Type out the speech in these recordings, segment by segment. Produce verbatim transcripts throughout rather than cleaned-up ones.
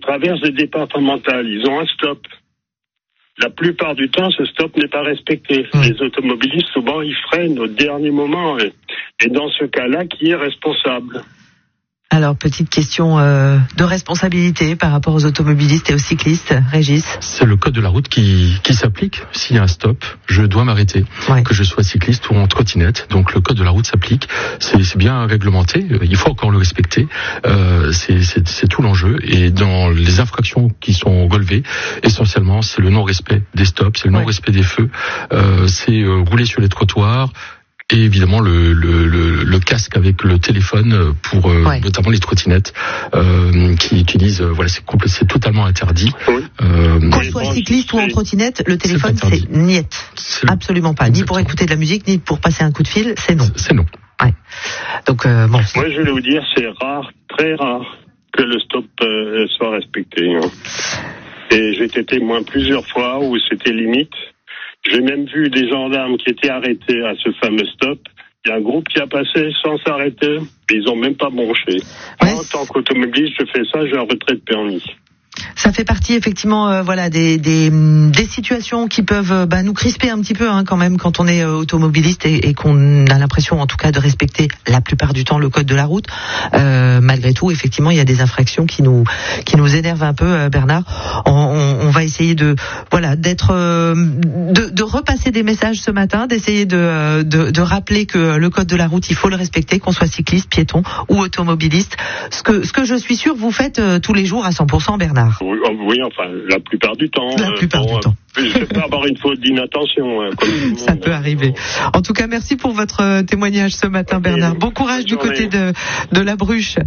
traversent des départementales. Ils ont un stop. La plupart du temps, ce stop n'est pas respecté. Mmh. Les automobilistes, souvent, ils freinent au dernier moment. Et, et dans ce cas-là, qui est responsable ? Alors, petite question euh, de responsabilité par rapport aux automobilistes et aux cyclistes. Régis ? C'est le code de la route qui, qui s'applique. S'il y a un stop, je dois m'arrêter, ouais. que je sois cycliste ou en trottinette. Donc le code de la route s'applique. C'est, c'est bien réglementé. Il faut encore le respecter. Euh, c'est, c'est, c'est tout l'enjeu. Et dans les infractions qui sont relevées, essentiellement, c'est le non-respect des stops, c'est le non-respect ouais. des feux, euh, c'est euh, rouler sur les trottoirs. Et évidemment le, le, le, le casque avec le téléphone pour euh, ouais. notamment les trottinettes euh, qui utilisent euh, voilà c'est compl- c'est totalement interdit. Euh, Qu'on soit cycliste ou en trottinette, le téléphone c'est, c'est niet, c'est absolument pas, ni pour écouter de la musique ni pour passer un coup de fil, c'est non. C'est, c'est non. Ouais. Donc euh, bon. Moi je vais vous dire c'est rare, très rare que le stop euh, soit respecté. Hein. Et j'ai été témoin plusieurs fois où c'était limite. J'ai même vu des gendarmes qui étaient arrêtés à ce fameux stop. Il y a un groupe qui a passé sans s'arrêter, et ils ont même pas bronché. Ouais. En tant qu'automobiliste, je fais ça, j'ai un retrait de permis. Ça fait partie effectivement, euh, voilà, des, des des situations qui peuvent euh, bah, nous crisper un petit peu hein, quand même quand on est euh, automobiliste et, et qu'on a l'impression en tout cas de respecter la plupart du temps le code de la route. Euh, malgré tout, effectivement, il y a des infractions qui nous qui nous énervent un peu, euh, Bernard. On, on, on va essayer de voilà d'être euh, de, de repasser des messages ce matin, d'essayer de, de de rappeler que le code de la route il faut le respecter, qu'on soit cycliste, piéton ou automobiliste. Ce que ce que je suis sûr vous faites euh, tous les jours à cent pour cent, Bernard. Oui, oui, enfin, la plupart du temps. La plupart euh, bon, du temps. Je peux avoir une faute d'inattention. Hein, comme ça peut arriver. En tout cas, merci pour votre témoignage ce matin, Bernard. Bon courage du côté de, de la Bruche.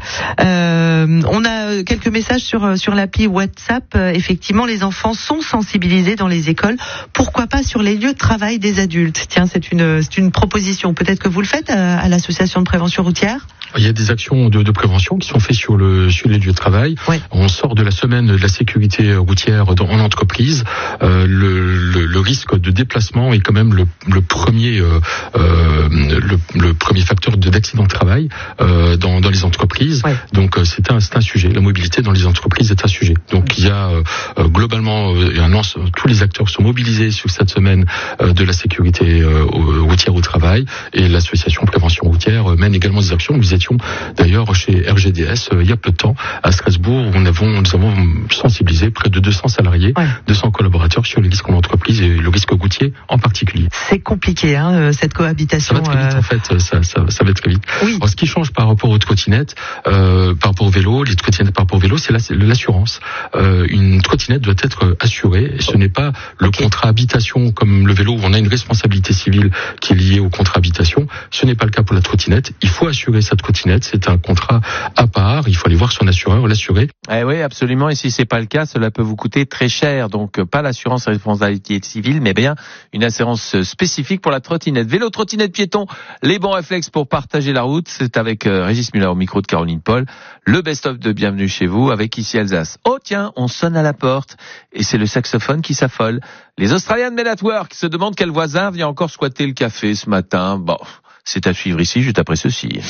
Euh, on a quelques messages sur, sur l'appli WhatsApp. Effectivement, les enfants sont sensibilisés dans les écoles. Pourquoi pas sur les lieux de travail des adultes ? Tiens, c'est une, c'est une proposition. Peut-être que vous le faites à, à l'association de prévention routière ? Il y a des actions de, de prévention qui sont faites sur, le, sur les lieux de travail. Ouais. On sort de la semaine de la sécurité routière dans, en entreprise. Euh, le, le, le risque de déplacement est quand même le, le premier euh, euh, le, le premier facteur de, d'accident de travail euh, dans, dans les entreprises. Ouais. Donc euh, c'est un c'est un sujet. La mobilité dans les entreprises est un sujet. Donc il y a euh, globalement euh, un ensemble, tous les acteurs sont mobilisés sur cette semaine euh, de la sécurité euh, routière au travail et l'association prévention routière euh, mène également des actions. Nous étions d'ailleurs chez R G D S euh, il y a peu de temps à Strasbourg où nous avons nous avons sensibilisé près de deux cents salariés, ouais. deux cents collaborateurs sur les risques en entreprise et le risque routier en particulier. C'est compliqué, hein, cette cohabitation. Ça va très vite, euh... en fait, ça, ça, ça va très vite. Oui. Alors, ce qui change par rapport aux trottinettes, euh, par rapport au vélo, les trottinettes par rapport au vélo, c'est, la, c'est l'assurance. Euh, une trottinette doit être assurée. Et ce n'est pas le okay. contrat habitation comme le vélo où on a une responsabilité civile qui est liée au contrat habitation. Ce n'est pas le cas pour la trottinette. Il faut assurer sa trottinette. C'est un contrat à part. Il faut aller voir son assureur, l'assurer. Eh oui, absolument. Et si c'est pas le cas, cela peut vous coûter très cher. Donc, pas l'assurance responsabilité civile, mais bien une assurance spécifique pour la trottinette. Vélo, trottinette, piéton, les bons réflexes pour partager la route. C'est avec euh, Régis Muller au micro de Caroline Paul. Le best-of de Bienvenue chez vous avec Ici Alsace. Oh tiens, on sonne à la porte et c'est le saxophone qui s'affole. Les Australiens de Men at Work se demandent quel voisin vient encore squatter le café ce matin. Bon, c'est à suivre ici, juste après ceci.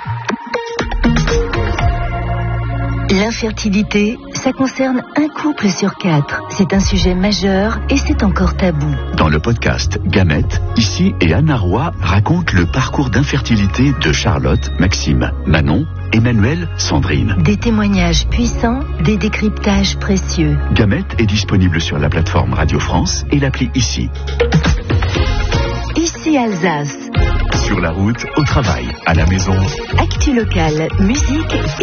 L'infertilité, ça concerne un couple sur quatre. C'est un sujet majeur et c'est encore tabou. Dans le podcast Gamètes, Ici et Anna Roy racontent le parcours d'infertilité de Charlotte, Maxime, Manon, Emmanuel, Sandrine. Des témoignages puissants, des décryptages précieux. Gamètes est disponible sur la plateforme Radio France et l'appli Ici. Ici Alsace. Sur la route, au travail, à la maison. Actu locale, musique et